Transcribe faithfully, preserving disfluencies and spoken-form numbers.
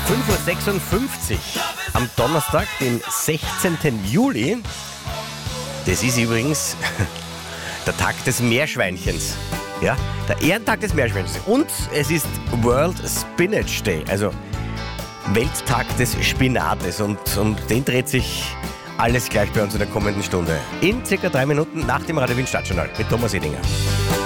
fünf Uhr sechsundfünfzig am Donnerstag, den sechzehnten Juli. Das ist übrigens der Tag des Meerschweinchens. Ja, der Ehrentag des Meerschweinchens. Und es ist World Spinach Day, also Welttag des Spinates. Und um den dreht sich alles gleich bei uns in der kommenden Stunde. In circa drei Minuten nach dem Radio Wien Stadtjournal mit Thomas Edinger.